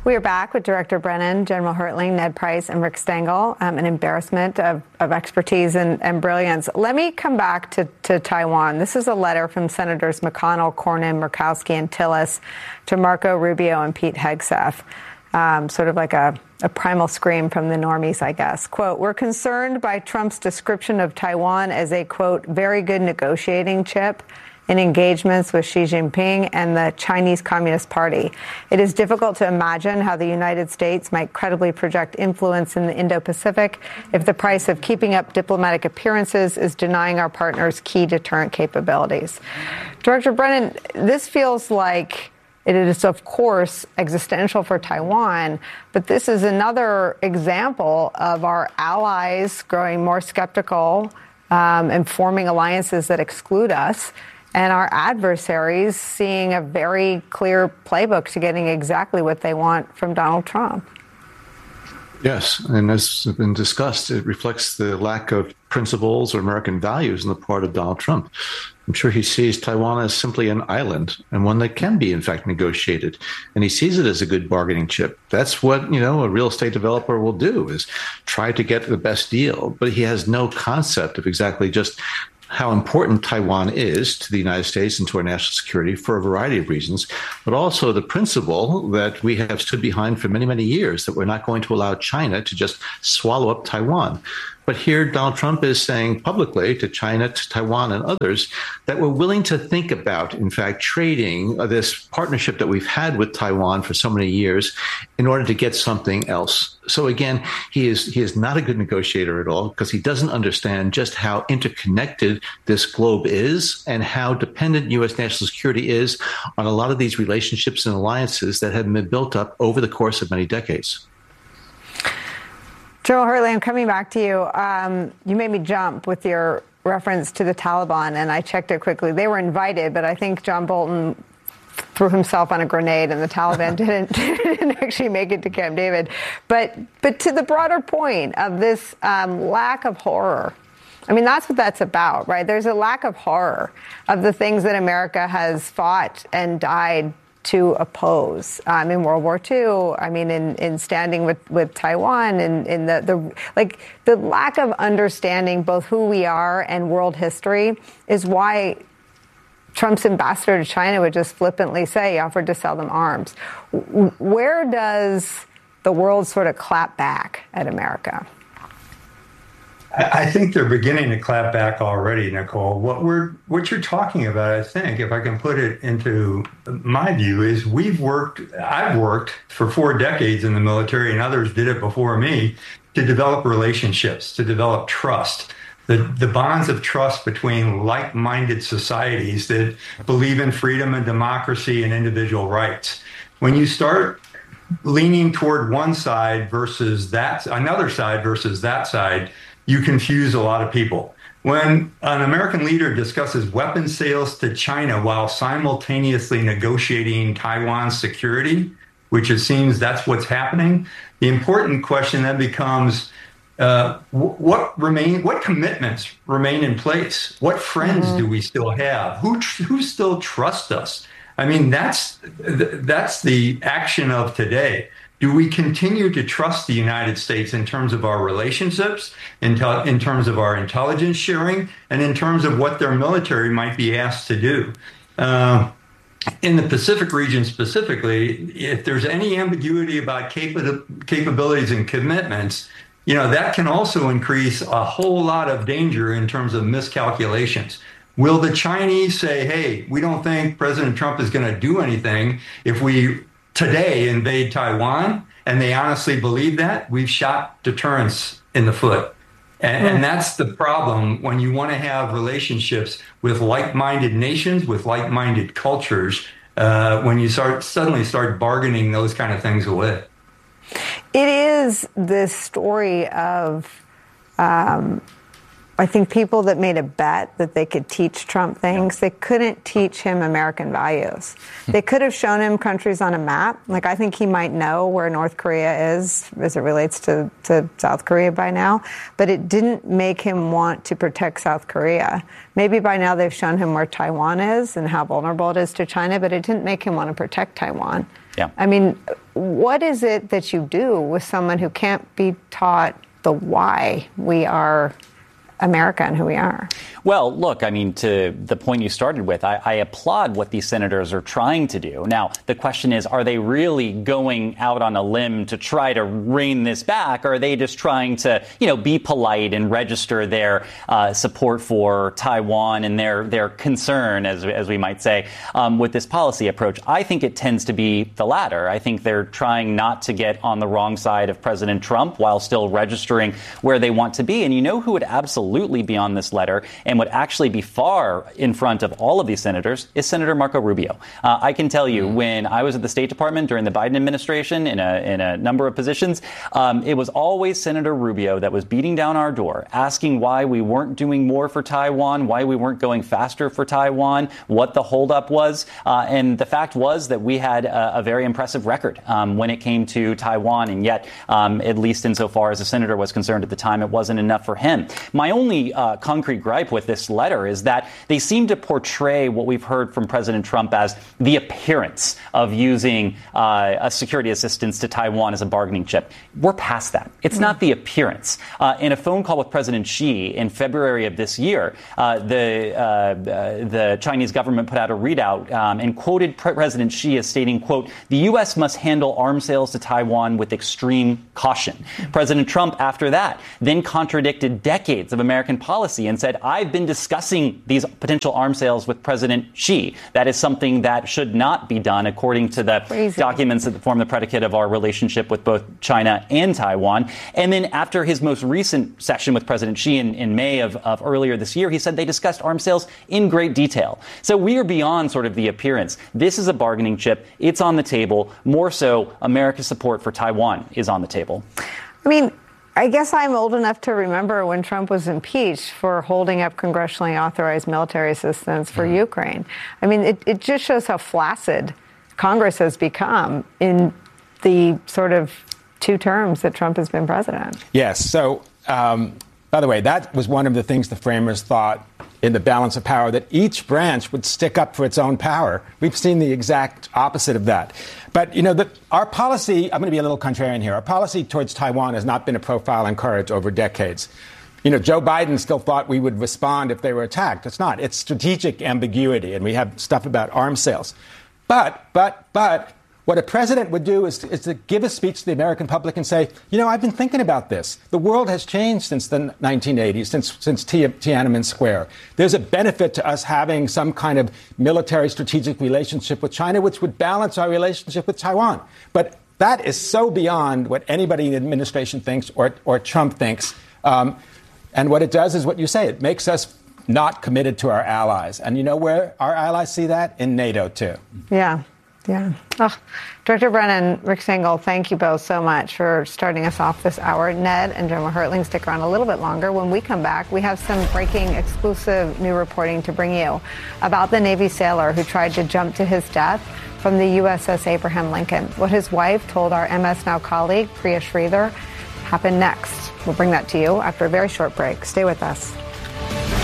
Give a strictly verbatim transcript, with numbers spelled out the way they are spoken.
We are back with Director Brennan, General Hertling, Ned Price, and Rick Stengel, um, an embarrassment of, of expertise and, and brilliance. Let me come back to, to Taiwan. This is a letter from Senators McConnell, Cornyn, Murkowski, and Tillis to Marco Rubio and Pete Hegseth. Um, sort of like a, a primal scream from the normies, I guess. Quote, we're concerned by Trump's description of Taiwan as a, quote, very good negotiating chip in engagements with Xi Jinping and the Chinese Communist Party. It is difficult to imagine how the United States might credibly project influence in the Indo-Pacific if the price of keeping up diplomatic appearances is denying our partners key deterrent capabilities. Director Brennan, this feels like it is, of course, existential for Taiwan, but this is another example of our allies growing more skeptical um, and forming alliances that exclude us, and our adversaries seeing a very clear playbook to getting exactly what they want from Donald Trump. Yes, and as has been discussed, it reflects the lack of principles or American values on the part of Donald Trump. I'm sure he sees Taiwan as simply an island and one that can be, in fact, negotiated. And he sees it as a good bargaining chip. That's what, you know, a real estate developer will do, is try to get the best deal. But he has no concept of exactly just how important Taiwan is to the United States and to our national security for a variety of reasons, but also the principle that we have stood behind for many, many years, that we're not going to allow China to just swallow up Taiwan. But here, Donald Trump is saying publicly to China, to Taiwan, and others that we're willing to think about, in fact, trading this partnership that we've had with Taiwan for so many years in order to get something else. So again, he is he is not a good negotiator at all, because he doesn't understand just how interconnected this globe is and how dependent U S national security is on a lot of these relationships and alliances that have been built up over the course of many decades. General Hertling, I'm coming back to you. Um, you made me jump with your reference to the Taliban, and I checked it quickly. They were invited, but I think John Bolton threw himself on a grenade, and the Taliban didn't, didn't actually make it to Camp David. But but to the broader point of this um, lack of horror, I mean, that's what that's about, right? There's a lack of horror of the things that America has fought and died to oppose um, in World War Two. I mean, in, in standing with, with Taiwan, and in the, the like the lack of understanding both who we are and world history is why Trump's ambassador to China would just flippantly say he offered to sell them arms. Where does the world sort of clap back at America? I think they're beginning to clap back already, Nicole. What we're, what you're talking about, I think, if I can put it into my view, is we've worked, I've worked for four decades in the military, and others did it before me, to develop relationships, to develop trust. The, the bonds of trust between like-minded societies that believe in freedom and democracy and individual rights. When you start leaning toward one side versus that, another side versus that side, you confuse a lot of people. When an American leader discusses weapons sales to China while simultaneously negotiating Taiwan's security, which it seems that's what's happening, the important question then becomes, uh, what remain? What commitments remain in place? What friends mm-hmm. do we still have? Who who still trust us? I mean, that's that's the action of today. Do we continue to trust the United States in terms of our relationships, in, te- in terms of our intelligence sharing, and in terms of what their military might be asked to do? Uh, in the Pacific region specifically, if there's any ambiguity about capa- capabilities and commitments, you know, that can also increase a whole lot of danger in terms of miscalculations. Will the Chinese say, hey, we don't think President Trump is going to do anything if we today invade Taiwan, and they honestly believe that? We've shot deterrence in the foot. And, and that's the problem when you want to have relationships with like-minded nations, with like-minded cultures, uh, when you start suddenly start bargaining those kind of things away. It is this story of um, I think people that made a bet that they could teach Trump things, they couldn't teach him American values. They could have shown him countries on a map. Like, I think he might know where North Korea is as it relates to, to South Korea by now, but it didn't make him want to protect South Korea. Maybe by now they've shown him where Taiwan is and how vulnerable it is to China, but it didn't make him want to protect Taiwan. Yeah. I mean, what is it that you do with someone who can't be taught the why we are America and who we are? Well, look, I mean, to the point you started with, I, I applaud what these senators are trying to do. Now, the question is, are they really going out on a limb to try to rein this back? Or are they just trying to, you know, be polite and register their uh, support for Taiwan and their their concern, as, as we might say, um, with this policy approach? I think it tends to be the latter. I think they're trying not to get on the wrong side of President Trump while still registering where they want to be. And you know who would absolutely absolutely be on this letter and would actually be far in front of all of these senators is Senator Marco Rubio. Uh, I can tell you, mm. when I was at the State Department during the Biden administration in a, in a number of positions, um, it was always Senator Rubio that was beating down our door, asking why we weren't doing more for Taiwan, why we weren't going faster for Taiwan, what the holdup was. Uh, and the fact was that we had a, a very impressive record um, when it came to Taiwan. And yet, um, at least insofar as the senator was concerned at the time, it wasn't enough for him. My only uh, concrete gripe with this letter is that they seem to portray what we've heard from President Trump as the appearance of using uh, a security assistance to Taiwan as a bargaining chip. We're past that. It's mm-hmm. not the appearance. Uh, in a phone call with President Xi in February of this year, uh, the uh, the Chinese government put out a readout um, and quoted President Xi as stating, quote, "The U S must handle arms sales to Taiwan with extreme caution." Mm-hmm. President Trump, after that, then contradicted decades of American policy and said, "I've been discussing these potential arms sales with President Xi. That is something that should not be done according to the Crazy. documents that form the predicate of our relationship with both China and Taiwan." And then after his most recent session with President Xi in, in May of, of earlier this year, he said they discussed arms sales in great detail. So we are beyond sort of the appearance. This is a bargaining chip. It's on the table. More so, America's support for Taiwan is on the table. I mean, I guess I'm old enough to remember when Trump was impeached for holding up congressionally authorized military assistance for mm. Ukraine. I mean, it, it just shows how flaccid Congress has become in the sort of two terms that Trump has been president. Yes. So, um, by the way, that was one of the things the framers thought in the balance of power, that each branch would stick up for its own power. We've seen the exact opposite of that. But, you know, the, our policy, I'm going to be a little contrarian here, our policy towards Taiwan has not been a profile in courage over decades. You know, Joe Biden still thought we would respond if they were attacked. It's not. It's strategic ambiguity, and we have stuff about arms sales. But, but, but, what a president would do is, is to give a speech to the American public and say, you know, I've been thinking about this. The world has changed since the nineteen eighties, since since Tiananmen Square. There's a benefit to us having some kind of military strategic relationship with China, which would balance our relationship with Taiwan. But that is so beyond what anybody in the administration thinks or, or Trump thinks. Um, and what it does is what you say. It makes us not committed to our allies. And you know where our allies see that? In NATO, too. Yeah. Yeah. Oh, Director Brennan, Rick Stengel, thank you both so much for starting us off this hour. Ned and General Hertling, stick around a little bit longer. When we come back, we have some breaking exclusive new reporting to bring you about the Navy sailor who tried to jump to his death from the U S S Abraham Lincoln. What his wife told our M S Now colleague, Priya Sridhar, happened next. We'll bring that to you after a very short break. Stay with us.